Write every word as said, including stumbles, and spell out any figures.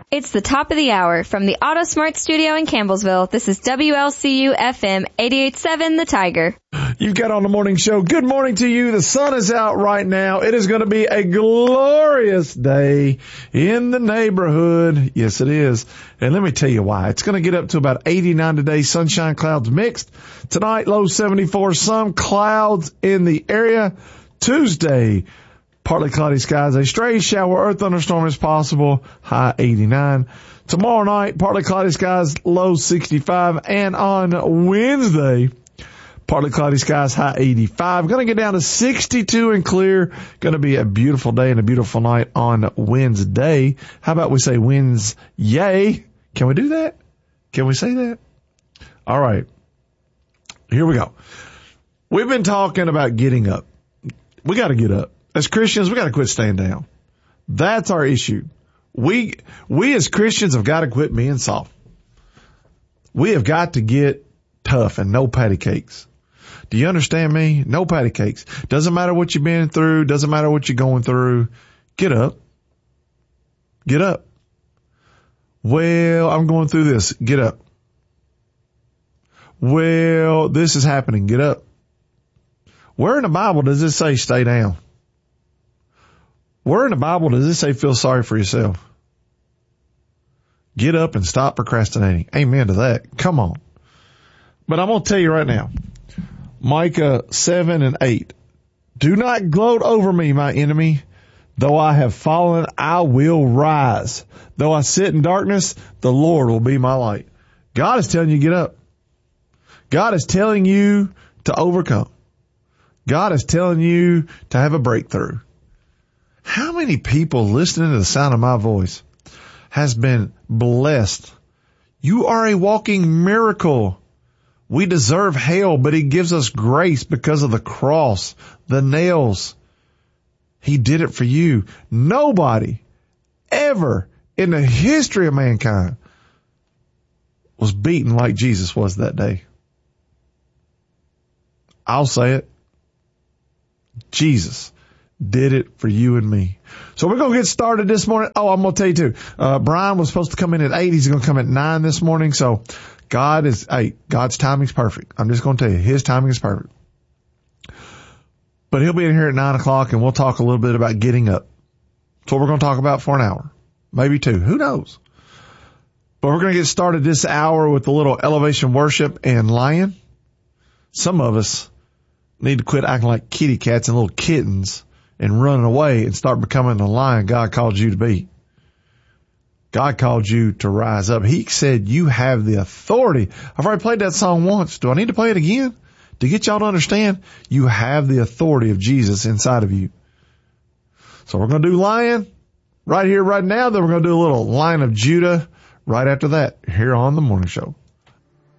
It's the top of the hour from the Auto Smart Studio in Campbellsville. This is W L C U F M eighty-eight point seven, The Tiger. You've got on the morning show. Good morning to you. The sun is out right now. It is going to be a glorious day in the neighborhood. Yes, it is. And let me tell you why. It's going to get up to about eighty-nine today. Sunshine, clouds mixed. Tonight, low seventy-four. Some clouds in the area. Tuesday, partly cloudy skies. A stray shower or thunderstorm is possible. High eighty-nine. Tomorrow night, partly cloudy skies. Low sixty-five. And on Wednesday, partly cloudy skies, high eighty-five. Going to get down to sixty-two and clear. Going to be a beautiful day and a beautiful night on Wednesday. How about we say Wednesday? Yay. Can we do that? Can we say that? All right. Here we go. We've been talking about getting up. We got to get up. As Christians, we got to quit staying down. That's our issue. We, we as Christians have got to quit being soft. We have got to get tough and no patty cakes. Do you understand me? No patty cakes. Doesn't matter what you've been through. Doesn't matter what you're going through. Get up. Get up. Well, I'm going through this. Get up. Well, this is happening. Get up. Where in the Bible does it say stay down? Where in the Bible does it say feel sorry for yourself? Get up and stop procrastinating. Amen to that. Come on. But I'm going to tell you right now. Micah seven and eight. Do not gloat over me, my enemy. Though I have fallen, I will rise. Though I sit in darkness, the Lord will be my light. God is telling you to get up. God is telling you to overcome. God is telling you to have a breakthrough. How many people listening to the sound of my voice has been blessed? You are a walking miracle. We deserve hell, but he gives us grace because of the cross, the nails. He did it for you. Nobody ever in the history of mankind was beaten like Jesus was that day. I'll say it. Jesus did it for you and me. So we're going to get started this morning. Oh, I'm going to tell you too. Uh, Brian was supposed to come in at eight. He's going to come at nine this morning. So God is, hey, God's timing's perfect. I'm just going to tell you, his timing is perfect. But he'll be in here at nine o'clock and we'll talk a little bit about getting up. That's what we're going to talk about for an hour, maybe two. Who knows? But we're going to get started this hour with a little elevation worship and lion. Some of us need to quit acting like kitty cats and little kittens and running away and start becoming the lion God called you to be. God called you to rise up. He said you have the authority. I've already played that song once. Do I need to play it again? To get y'all to understand, you have the authority of Jesus inside of you. So we're going to do lion right here, right now. Then we're going to do a little Lion of Judah right after that here on the morning show.